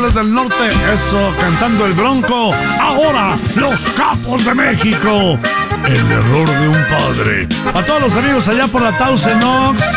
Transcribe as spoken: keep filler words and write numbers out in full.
Tigres del Norte. Eso, cantando el Bronco. Ahora, los Capos de México. El error de un padre. A todos los amigos allá por la Thousand Oaks,